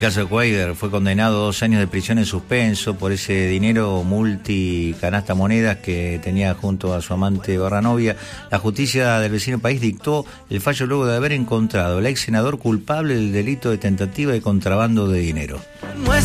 Caso Cuader fue condenado a 2 años de prisión en suspenso por ese dinero multicanasta monedas que tenía junto a su amante barra novia. La justicia del vecino país dictó el fallo luego de haber encontrado al ex senador culpable del delito de tentativa de contrabando de dinero.